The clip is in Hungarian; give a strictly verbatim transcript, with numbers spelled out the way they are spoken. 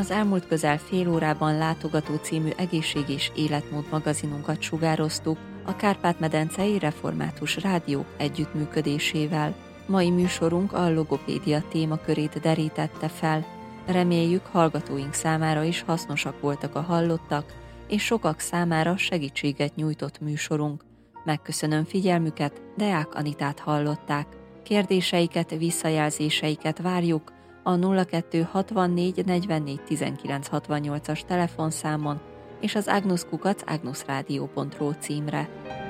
Az elmúlt közel fél órában Látogató című egészség- és életmód magazinunkat sugároztuk a Kárpát-medencei Református Rádió együttműködésével. Mai műsorunk a logopédia témakörét derítette fel. Reméljük, hallgatóink számára is hasznosak voltak a hallottak, és sokak számára segítséget nyújtott műsorunk. Megköszönöm figyelmüket, Deák Anitát hallották. Kérdéseiket, visszajelzéseiket várjuk a nulla kettő hatvannégy negyvennégy tizenkilenc hatvannyolcas telefonszámon és az agnus kukac agnusradio pont ru címre.